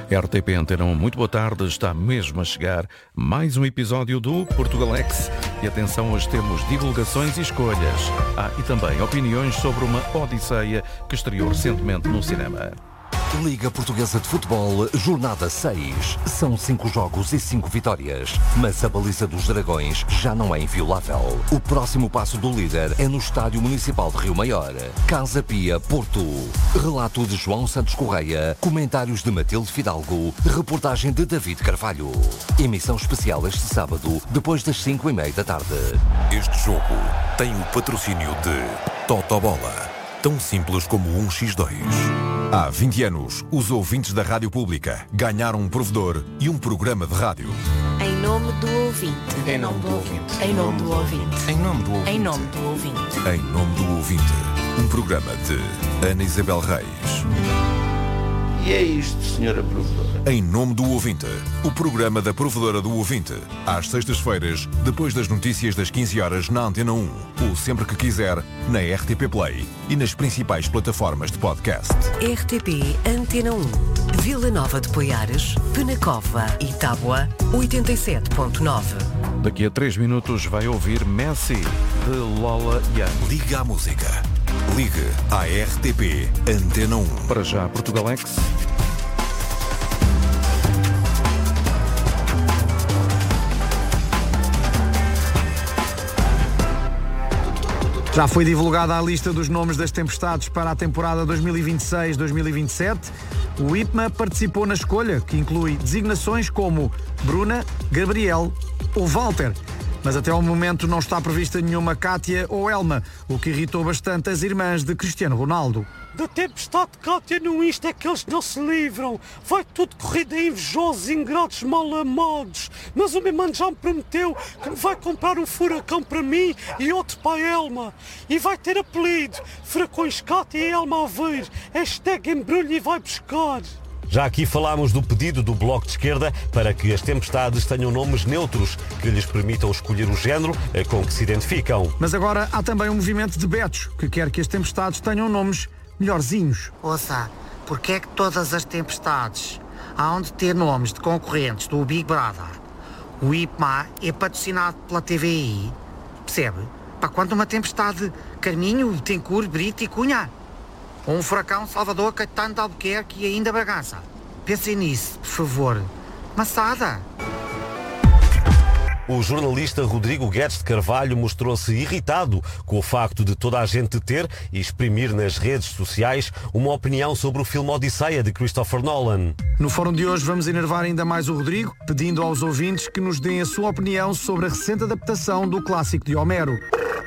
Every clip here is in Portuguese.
RTP Antena 1, muito boa tarde, está mesmo a chegar mais um episódio do Portugalex. E atenção, hoje temos divulgações e escolhas. E também opiniões sobre uma Odisseia que estreou recentemente no cinema. Liga Portuguesa de Futebol, jornada 6. São 5 jogos e 5 vitórias. Mas a baliza dos Dragões já não é inviolável. O próximo passo do líder é no Estádio Municipal de Rio Maior. Casa Pia, Porto. Relato de João Santos Correia. Comentários de Matilde Fidalgo. Reportagem de David Carvalho. Emissão especial este sábado, depois das 5:30 da tarde. Este jogo tem o patrocínio de Totobola. Tão simples como 1x2. Há 20 anos, os ouvintes da Rádio Pública ganharam um provedor e um programa de rádio. Em nome do ouvinte. Em nome do ouvinte. Em nome do ouvinte. Em nome do ouvinte. Em nome do ouvinte. Em nome do ouvinte. Um programa de Ana Isabel Reis. E é isto, senhora provedora. Em nome do ouvinte. O programa da provedora do ouvinte. Às sextas-feiras, depois das notícias das 15 horas na Antena 1. Ou sempre que quiser, na RTP Play e nas principais plataformas de podcast. RTP Antena 1. Vila Nova de Poiares, Penacova e Tábua, 87.9. Daqui a 3 minutos vai ouvir Messi, de Lola Young. Liga à música. Ligue à RTP Antena 1. Para já, Portugalex. Já foi divulgada a lista dos nomes das tempestades para a temporada 2026-2027. O IPMA participou na escolha, que inclui designações como Bruna, Gabriel ou Walter. Mas até ao momento não está prevista nenhuma Cátia ou Elma, o que irritou bastante as irmãs de Cristiano Ronaldo. Da tempestade de Cátia no Insta é que eles não se livram. Vai tudo corrido a invejosos, ingratos, mal amados. Mas o meu mano já me prometeu que me vai comprar um furacão para mim e outro para a Elma. E vai ter apelido. Furacões Cátia e Elma a ver. Hashtag embrulho e vai buscar. Já aqui falámos do pedido do Bloco de Esquerda para que as tempestades tenham nomes neutros que lhes permitam escolher o género com que se identificam. Mas agora há também um movimento de betos que quer que as tempestades tenham nomes melhorzinhos. Ouça, porque é que todas as tempestades hão de ter nomes de concorrentes do Big Brother? O IPMA é patrocinado pela TVI, percebe? Para quando uma tempestade Carminho, Betancourt, Brito e Cunha. Ou um furacão Salvador, Caetano de Albuquerque e ainda Bragança. Pensem nisso, por favor. Maçada. O jornalista Rodrigo Guedes de Carvalho mostrou-se irritado com o facto de toda a gente ter e exprimir nas redes sociais uma opinião sobre o filme Odisseia de Christopher Nolan. No fórum de hoje vamos enervar ainda mais o Rodrigo, pedindo aos ouvintes que nos deem a sua opinião sobre a recente adaptação do clássico de Homero.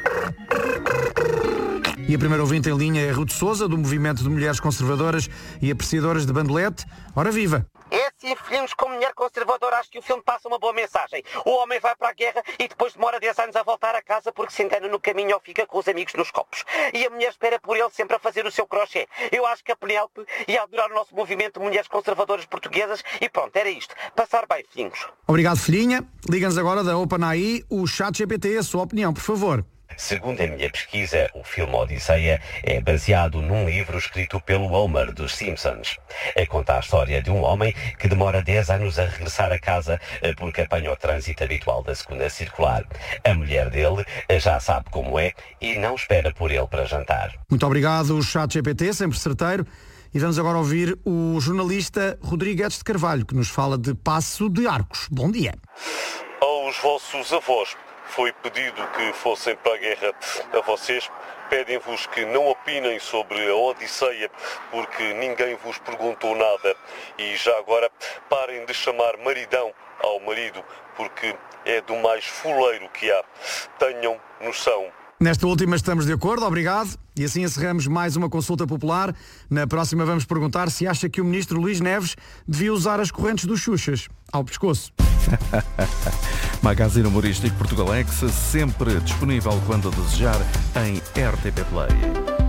E a primeira ouvinte em linha é Ruth Souza, do Movimento de Mulheres Conservadoras e Apreciadoras de Bandolete. Ora viva! É assim, filhos, como mulher conservadora, acho que o filme passa uma boa mensagem. O homem vai para a guerra e depois demora 10 anos a voltar a casa porque se engana no caminho ou fica com os amigos nos copos. E a mulher espera por ele sempre a fazer o seu crochê. Eu acho que a Penélope ia adorar o nosso movimento de mulheres conservadoras portuguesas e pronto, era isto. Passar bem, filhinhos. Obrigado, filhinha. Liga-nos agora da OpenAI, o ChatGPT, a sua opinião, por favor. Segundo a minha pesquisa, o filme Odisseia é baseado num livro escrito pelo Homer dos Simpsons. Conta a história de um homem que demora 10 anos a regressar a casa porque apanha o trânsito habitual da segunda circular. A mulher dele já sabe como é e não espera por ele para jantar. Muito obrigado, ChatGPT, sempre certeiro. E vamos agora ouvir o jornalista Rodrigo Guedes de Carvalho, que nos fala de Passo de Arcos. Bom dia. Aos vossos avós foi pedido que fossem para a guerra. A vocês pedem-vos que não opinem sobre a Odisseia, porque ninguém vos perguntou nada. E já agora parem de chamar maridão ao marido, porque é do mais fuleiro que há. Tenham noção. Nesta última estamos de acordo, obrigado. E assim encerramos mais uma consulta popular. Na próxima vamos perguntar se acha que o ministro Luís Neves devia usar as correntes dos Xuxas ao pescoço. Magazine Humorístico Portugalex, sempre disponível quando desejar em RTP Play.